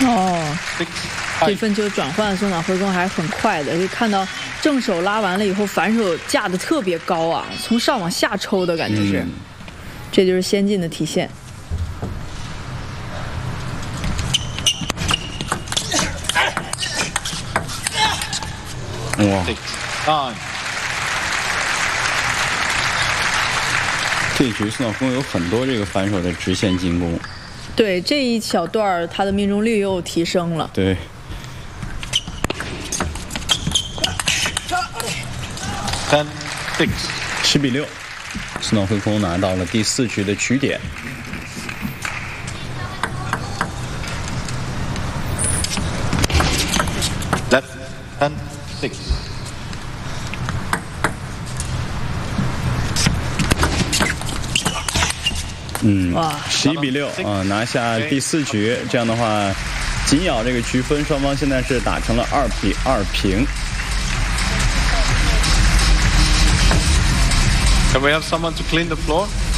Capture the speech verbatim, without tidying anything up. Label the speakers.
Speaker 1: 哦，这分球转换松岛辉公还是很快的，可以看到正手拉完了以后，反手架得特别高啊，从上往下抽的感觉是，嗯、这就是先进的体现。
Speaker 2: 哇！这一局松岛辉公有很多这个反手的直线进攻。
Speaker 1: 对，这一小段他的命中率又提升了。
Speaker 2: 对。
Speaker 3: ten six，
Speaker 2: 十比六，松岛辉公拿到了第四局的局点。
Speaker 3: Left ten six。
Speaker 2: 嗯，十一比六啊，拿下第四局。这样的话，紧咬这个局分，双方现在是打成了二比二平。
Speaker 3: Can we have someone to clean the floor?